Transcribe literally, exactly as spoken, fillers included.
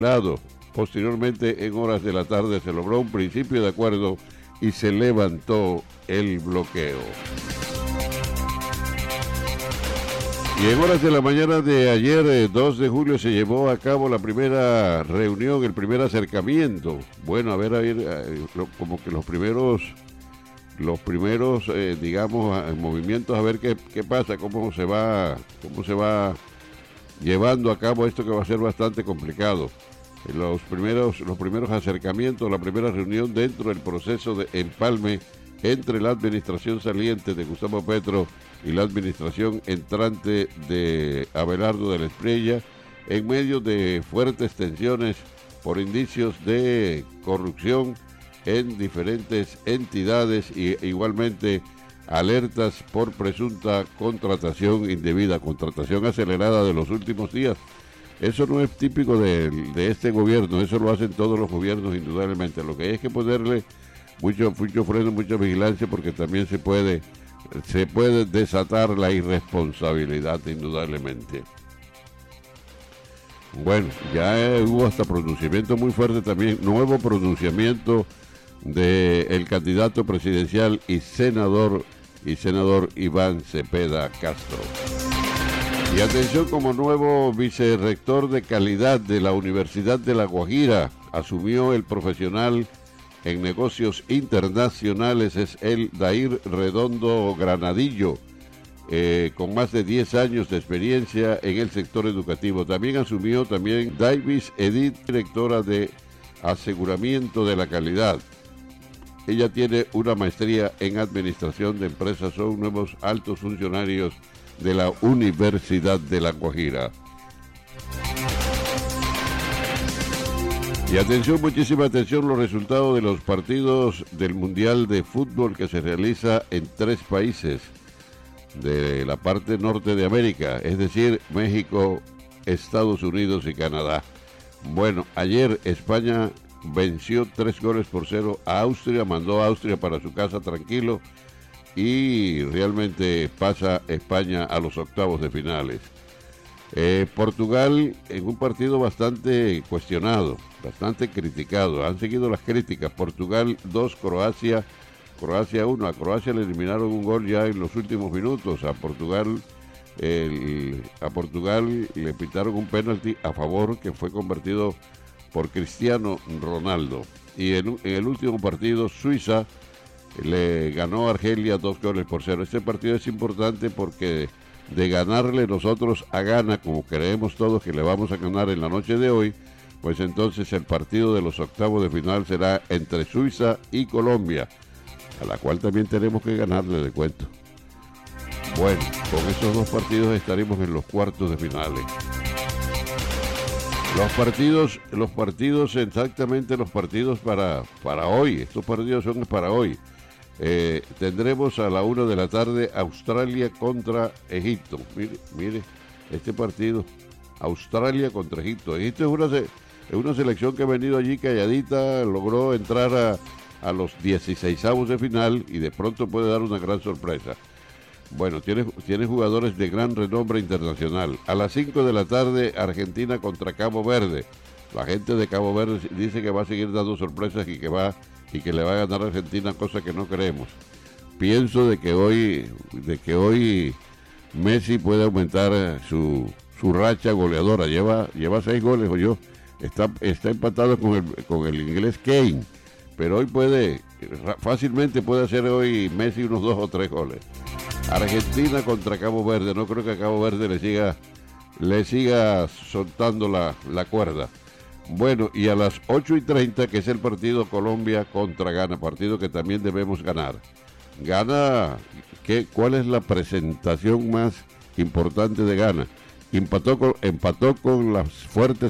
lado. Posteriormente, en horas de la tarde, se logró un principio de acuerdo y se levantó el bloqueo. Y en horas de la mañana de ayer, eh, dos de julio, se llevó a cabo la primera reunión, el primer acercamiento. Bueno, a ver, a ver, eh, lo, como que los primeros, los primeros, eh, digamos, a, movimientos, a ver qué, qué pasa, cómo se va, cómo se va llevando a cabo esto que va a ser bastante complicado. Los primeros, los primeros acercamientos, la primera reunión dentro del proceso de empalme entre la administración saliente de Gustavo Petro y la administración entrante de Abelardo de la Espriella, en medio de fuertes tensiones por indicios de corrupción en diferentes entidades y igualmente alertas por presunta contratación indebida, contratación acelerada de los últimos días. Eso no es típico de, de este gobierno, eso lo hacen todos los gobiernos indudablemente. Lo que hay es que ponerle mucho, mucho freno, mucha vigilancia, porque también se puede, se puede desatar la irresponsabilidad indudablemente. Bueno, ya eh, hubo hasta pronunciamiento muy fuerte también, nuevo pronunciamiento del candidato presidencial y senador y senador Iván Cepeda Castro. Y atención, como nuevo vicerrector de calidad de la Universidad de La Guajira, asumió el profesional en negocios internacionales, es el Dair Redondo Granadillo, eh, con más de diez años de experiencia en el sector educativo. También asumió también Davis Edith, directora de aseguramiento de la calidad. Ella tiene una maestría en administración de empresas, son nuevos altos funcionarios de la Universidad de La Guajira. Y atención, muchísima atención, los resultados de los partidos del Mundial de Fútbol que se realiza en tres países de la parte norte de América, es decir, México, Estados Unidos y Canadá. Bueno, ayer España venció tres goles por cero a Austria, mandó a Austria para su casa tranquilo, y realmente pasa España a los octavos de finales. Eh, Portugal en un partido bastante cuestionado, bastante criticado, han seguido las críticas. Portugal dos, Croacia, Croacia uno, a Croacia le eliminaron un gol ya en los últimos minutos, a Portugal, el, a Portugal le pitaron un penalti a favor que fue convertido por Cristiano Ronaldo. Y en, en el último partido, Suiza le ganó a Argelia dos goles por cero. Este partido es importante porque de ganarle nosotros a Ghana, como creemos todos que le vamos a ganar en la noche de hoy, pues entonces el partido de los octavos de final será entre Suiza y Colombia, a la cual también tenemos que ganarle, de cuento. Bueno, con esos dos partidos estaremos en los cuartos de finales. Los partidos, los partidos, exactamente los partidos para, para hoy, estos partidos son para hoy. Eh, tendremos a la una de la tarde Australia contra Egipto. Mire, mire, este partido, Australia contra Egipto. Egipto es una, es una selección que ha venido allí calladita, logró entrar a, a los dieciseisavos de final y de pronto puede dar una gran sorpresa. Bueno, tiene, tiene jugadores de gran renombre internacional. A las cinco de la tarde, Argentina contra Cabo Verde. La gente de Cabo Verde dice que va a seguir dando sorpresas y que va y que le va a ganar a Argentina, cosa que no creemos. Pienso de que hoy, de que hoy Messi puede aumentar su, su racha goleadora. Lleva, lleva seis goles, o yo. Está, está empatado con el, con el inglés Kane. Pero hoy puede, fácilmente puede hacer hoy Messi unos dos o tres goles. Argentina contra Cabo Verde. No creo que a Cabo Verde le siga, le siga soltando la, la cuerda. Bueno, y a las ocho y treinta, que es el partido Colombia contra Ghana, partido que también debemos ganar. Ghana, ¿qué, ¿cuál es la presentación más importante de Ghana? Empató con, empató con las fuertes